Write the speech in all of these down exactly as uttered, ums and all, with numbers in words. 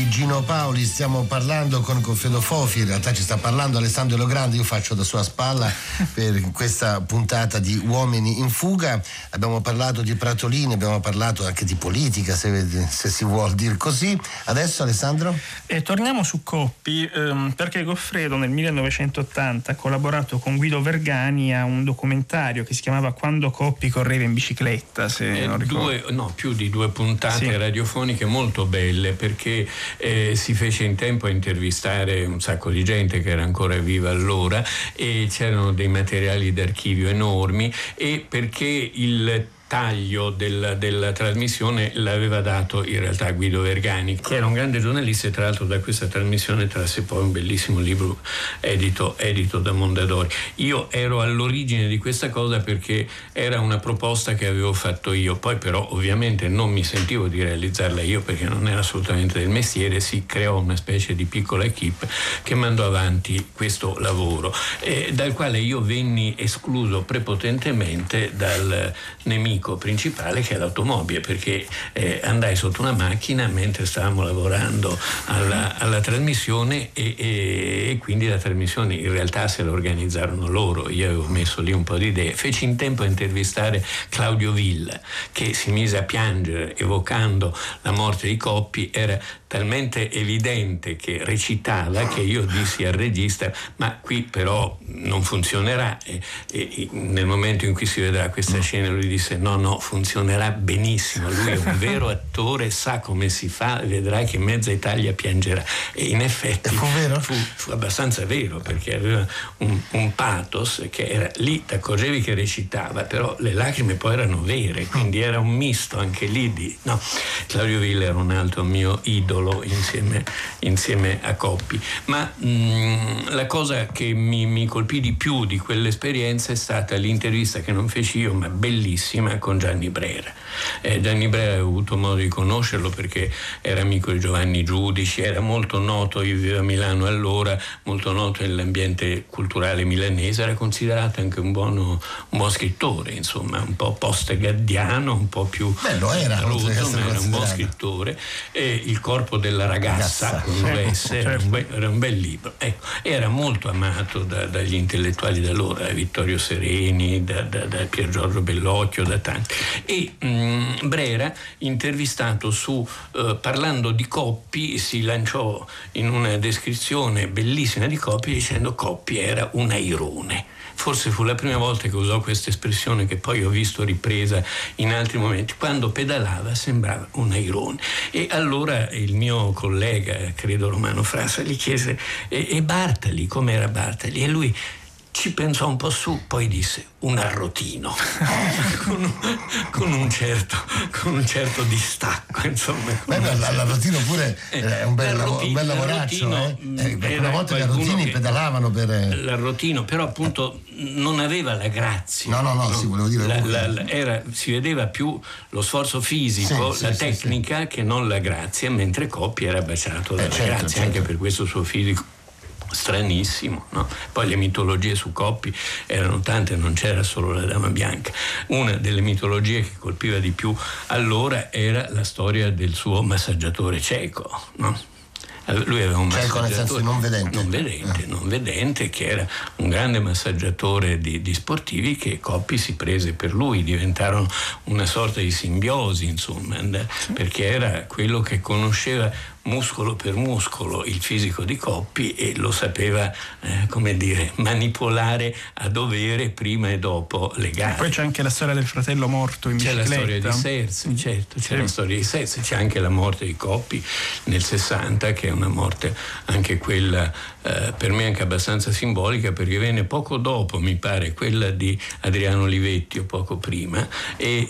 di Gino Paoli, stiamo parlando con Goffredo Fofi, in realtà ci sta parlando Alessandro Logrande, io faccio da sua spalla per questa puntata di Uomini in Fuga. Abbiamo parlato di Pratolini, abbiamo parlato anche di politica, se, se si vuol dire così. Adesso Alessandro? E torniamo su Coppi, ehm, perché Goffredo nel millenovecentottanta ha collaborato con Guido Vergani a un documentario che si chiamava Quando Coppi correva in bicicletta, se eh, non ricordo. Due, no, più di due puntate sì. radiofoniche molto belle, perché eh, si fece in tempo a intervistare un sacco di gente che era ancora viva allora e c'erano dei materiali d'archivio enormi, e perché il taglio del, della trasmissione l'aveva dato in realtà Guido Vergani, che era un grande giornalista, e tra l'altro da questa trasmissione trasse poi un bellissimo libro edito, edito da Mondadori. Io ero all'origine di questa cosa perché era una proposta che avevo fatto io, poi però ovviamente non mi sentivo di realizzarla io perché non era assolutamente del mestiere. Si creò una specie di piccola equipe che mandò avanti questo lavoro, eh, dal quale io venni escluso prepotentemente dal nemico principale, che è l'automobile, perché eh, andai sotto una macchina mentre stavamo lavorando alla, alla trasmissione e, e, e quindi la trasmissione in realtà se la organizzarono loro, io avevo messo lì un po' di idee. Feci in tempo a intervistare Claudio Villa, che si mise a piangere evocando la morte di Coppi. Era talmente evidente che recitava che io dissi al regista: ma qui però non funzionerà, e, e nel momento in cui si vedrà questa scena lui disse: no no, funzionerà benissimo, lui è un vero attore, sa come si fa, vedrai che mezza Italia piangerà. E in effetti fu, vero? fu, fu abbastanza vero, perché aveva un, un pathos che era lì, ti accorgevi che recitava, però le lacrime poi erano vere, quindi era un misto anche lì di no. Claudio Villa era un altro mio idolo insieme, insieme a Coppi. Ma mh, la cosa che mi, mi colpì di più di quell'esperienza è stata l'intervista che non feci io, ma bellissima, con Gianni Brera. Eh, Gianni Brera avevo avuto modo di conoscerlo perché era amico di Giovanni Giudici, era molto noto, io vivevo a Milano allora, molto noto nell'ambiente culturale milanese, era considerato anche un buono, un buon scrittore, insomma, un po' post-gaddiano, un po' più bello era, rudo, era un buon scrittore. E Il corpo della ragazza, ragazza. con Wes, era, un be- era un bel libro. Ecco, era molto amato da, dagli intellettuali d'allora, da Vittorio Sereni, da, da, da Pier Giorgio Bellocchio, da tanti. E mh, Brera, intervistato su eh, parlando di Coppi, si lanciò in una descrizione bellissima di Coppi dicendo: Coppi era un airone. Forse fu la prima volta che usò questa espressione, che poi ho visto ripresa in altri momenti. Quando pedalava sembrava un airone. E allora il mio collega, credo Romano Frassa, gli chiese: e, e Bartali, com'era Bartali? E lui ci pensò un po' su, poi disse: un arrotino. con, un, con, un certo, con un certo distacco, insomma. Beh, l'arrotino pure è un bel, un bel lavoraccio, eh? eh una volta gli arrotini pedalavano per l'arrotino, però appunto non aveva la grazia. No, no, no, no. si volevo dire la, la, la, era, si vedeva più lo sforzo fisico, sì, la sì, tecnica, sì, che non la grazia, mentre Coppi era baciato dalla eh, certo, grazia, certo. Anche per questo suo fisico stranissimo, no? Poi le mitologie su Coppi erano tante, non c'era solo la Dama Bianca. Una delle mitologie che colpiva di più allora era la storia del suo massaggiatore cieco, no? Lui aveva un cieco nel senso non vedente, non vedente, eh. non vedente, che era un grande massaggiatore di, di sportivi, che Coppi si prese per lui, diventarono una sorta di simbiosi, insomma, perché era quello che conosceva muscolo per muscolo il fisico di Coppi e lo sapeva, eh, come dire, manipolare a dovere prima e dopo le gare. E poi c'è anche la storia del fratello morto in c'è bicicletta. C'è la storia di Serse, certo, c'è sì. la storia di Serse, c'è anche la morte di Coppi nel sessanta, che è una morte anche quella eh, per me anche abbastanza simbolica, perché venne poco dopo, mi pare, quella di Adriano Olivetti o poco prima, e,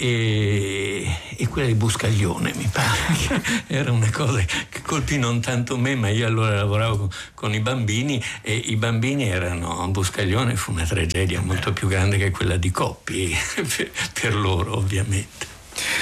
e, e quella di Buscaglione, mi pare, che era una cosa che colpì non tanto me, ma io allora lavoravo con, con i bambini, e i bambini erano, Buscaglione fu una tragedia molto più grande che quella di Coppi per, per loro, ovviamente.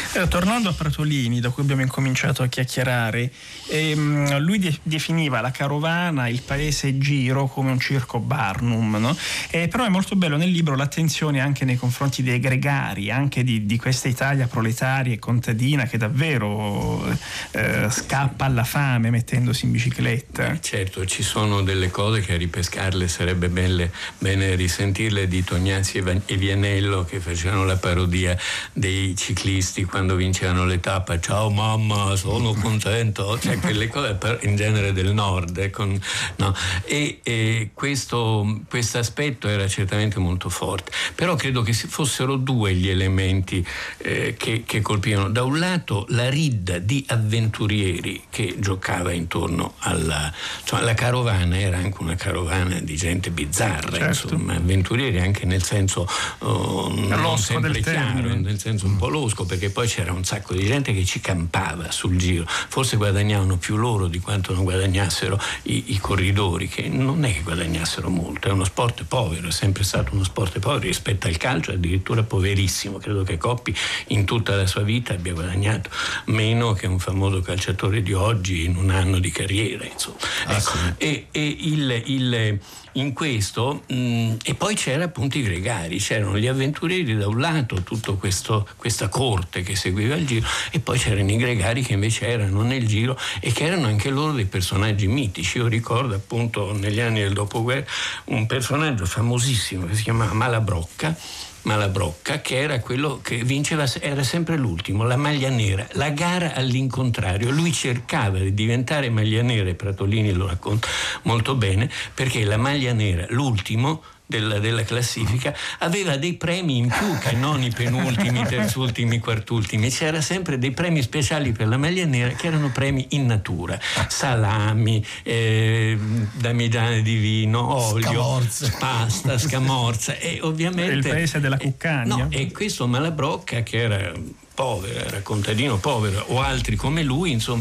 Eh, tornando a Pratolini, da cui abbiamo incominciato a chiacchierare, ehm, lui de- definiva la carovana, il paese giro, come un circo Barnum, no? Eh, però è molto bello nel libro l'attenzione anche nei confronti dei gregari, anche di, di questa Italia proletaria e contadina che davvero eh, scappa alla fame mettendosi in bicicletta. Eh, certo, ci sono delle cose che a ripescarle sarebbe belle, bene risentirle, di Tognazzi e Vianello, che facevano la parodia dei ciclisti quando vincevano le tappe. Ciao mamma, sono contento, cioè quelle cose per, in genere del nord, eh, con, no. e, e questo aspetto era certamente molto forte, però credo che fossero due gli elementi eh, che, che colpivano. Da un lato la ridda di avventurieri che giocava intorno alla, insomma, la carovana era anche una carovana di gente bizzarra, certo. Insomma, avventurieri anche nel senso oh, non sempre chiaro, nel senso un po' losco, perché poi c'era un sacco di gente che ci campava sul giro, forse guadagnavano più loro di quanto non guadagnassero i, i corridori, che non è che guadagnassero molto, è uno sport povero, è sempre stato uno sport povero rispetto al calcio, addirittura poverissimo. Credo che Coppi in tutta la sua vita abbia guadagnato meno che un famoso calciatore di oggi in un anno di carriera, insomma. Ah, ecco. Sì. E, e il, il in questo mh, e poi c'era appunto i gregari, c'erano gli avventurieri da un lato, tutto questo, questa corte che seguiva il giro, e poi c'erano i gregari che invece erano nel giro e che erano anche loro dei personaggi mitici. Io ricordo appunto negli anni del dopoguerra un personaggio famosissimo che si chiamava Malabrocca Malabrocca, che era quello che vinceva, era sempre l'ultimo, la maglia nera, la gara all'incontrario. Lui cercava di diventare maglia nera, e Pratolini lo racconta molto bene, perché la maglia nera, l'ultimo della, della classifica, aveva dei premi in più che non i penultimi, terzultimi, quartultimi. C'era sempre dei premi speciali per la maglia nera, che erano premi in natura: salami, eh, damigiane di vino, olio, scamorza. pasta, scamorza, e ovviamente il paese della Cuccagna. Eh, no, e questo Malabrocca, che era povero, era contadino povero, o altri come lui, insomma,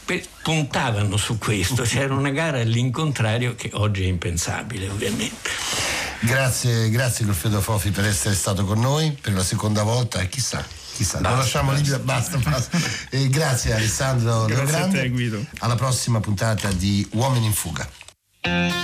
puntavano su questo. C'era una gara all'incontrario che oggi è impensabile, ovviamente. Grazie, grazie Goffredo Fofi per essere stato con noi per la seconda volta, e chissà, chissà, basta, lo lasciamo libero, basta, basta. E grazie Alessandro Grazie Leogrande. a te, Guido. Alla prossima puntata di Uomini in Fuga.